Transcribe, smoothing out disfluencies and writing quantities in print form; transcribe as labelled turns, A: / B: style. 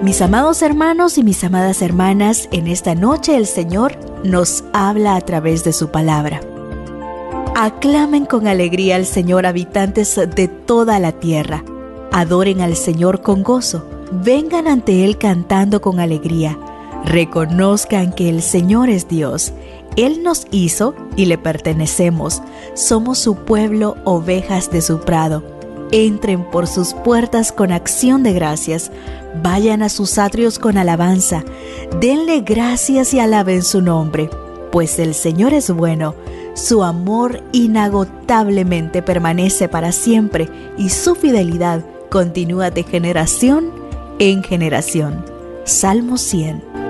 A: Mis amados hermanos y mis amadas hermanas, en esta noche el Señor nos habla a través de su palabra. Aclamen con alegría al Señor, habitantes de toda la tierra. Adoren al Señor con gozo. Vengan ante Él cantando con alegría. Reconozcan que el Señor es Dios. Él nos hizo y le pertenecemos. Somos su pueblo, ovejas de su prado. Entren por sus puertas con acción de gracias. Vayan a sus atrios con alabanza. Denle gracias y alaben su nombre. Pues el Señor es bueno. Su amor inagotablemente permanece para siempre y su fidelidad continúa de generación en generación. Salmo 100.